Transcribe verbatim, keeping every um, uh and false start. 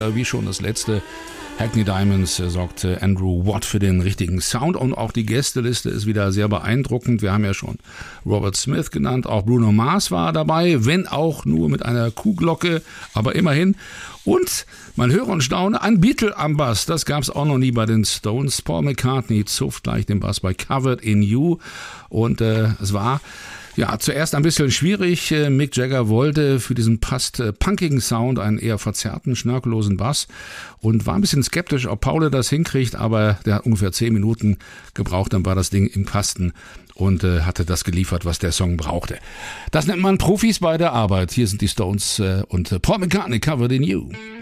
Wie schon das letzte Hackney Diamonds äh, sorgte Andrew Watt für den richtigen Sound und auch die Gästeliste ist wieder sehr beeindruckend. Wir haben ja schon Robert Smith genannt, auch Bruno Mars war dabei, wenn auch nur mit einer Kuhglocke, aber immerhin. Und man höre und staune, ein Beatle am Bass, das gab es auch noch nie bei den Stones. Paul McCartney zupft gleich den Bass bei Covered in You und äh, es war ja zuerst ein bisschen schwierig. Mick Jagger wollte für diesen fast äh, punkigen Sound einen eher verzerrten, schnörkellosen Bass und war ein bisschen skeptisch, ob Paul das hinkriegt, aber der hat ungefähr zehn Minuten gebraucht, dann war das Ding im Kasten und äh, hatte das geliefert, was der Song brauchte. Das nennt man Profis bei der Arbeit. Hier sind die Stones äh, und äh, Paul McCartney, Covered in You.